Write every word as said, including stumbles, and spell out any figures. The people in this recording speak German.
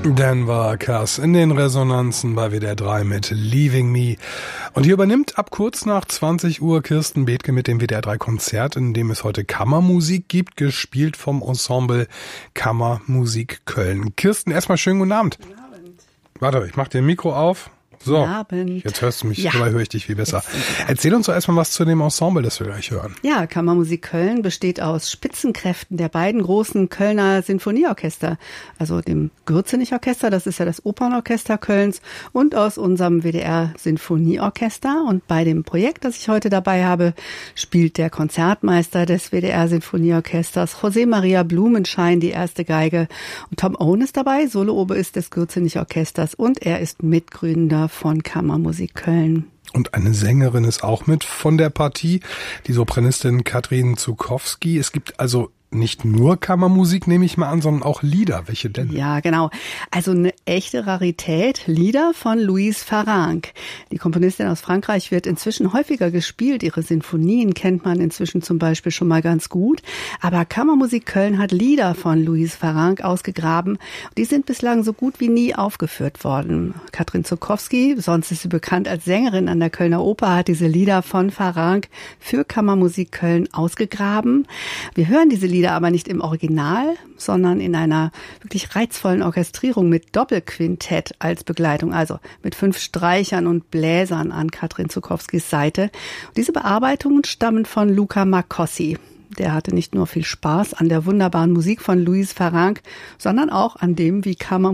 Denver Cass in den Resonanzen bei W D R drei mit Leaving Me. Und hier übernimmt ab kurz nach zwanzig Uhr Kirsten Bethke mit dem W D R drei Konzert, in dem es heute Kammermusik gibt, gespielt vom Ensemble Kammermusik Köln. Kirsten, erstmal schönen guten Abend. Guten Abend. Warte, ich mach dir ein Mikro auf. So, Abend. Jetzt hörst du mich, ja. dabei höre ich dich viel besser. Erzähl uns doch erstmal was zu dem Ensemble, das wir gleich hören. Ja, Kammermusik Köln besteht aus Spitzenkräften der beiden großen Kölner Sinfonieorchester, also dem Gürzenich-Orchester, das ist ja das Opernorchester Kölns, und aus unserem W D R-Sinfonieorchester. Und bei dem Projekt, das ich heute dabei habe, spielt der Konzertmeister des W D R-Sinfonieorchesters, José Maria Blumenschein, die erste Geige. Und Tom Owen ist dabei, Solooboist des Gürzenich-Orchesters, und er ist Mitgründer von Kammermusik Köln. Und eine Sängerin ist auch mit von der Partie, die Sopranistin Katrin Zukowski. Es gibt also nicht nur Kammermusik, nehme ich mal an, sondern auch Lieder. Welche denn? Ja, genau. Also eine echte Rarität. Lieder von Louise Farrenc. Die Komponistin aus Frankreich wird inzwischen häufiger gespielt. Ihre Sinfonien kennt man inzwischen zum Beispiel schon mal ganz gut. Aber Kammermusik Köln hat Lieder von Louise Farrenc ausgegraben. Die sind bislang so gut wie nie aufgeführt worden. Katrin Zukowski, sonst ist sie bekannt als Sängerin an der Kölner Oper, hat diese Lieder von Farrenc für Kammermusik Köln ausgegraben. Wir hören diese Lieder aber nicht im Original, sondern in einer wirklich reizvollen Orchestrierung mit Doppelquintett als Begleitung, also mit fünf Streichern und Bläsern an Katrin Zukowskis Seite. Und diese Bearbeitungen stammen von Luca Marcossi. Der hatte nicht nur viel Spaß an der wunderbaren Musik von Louise Farrenc, sondern auch an dem, wie Kammermusik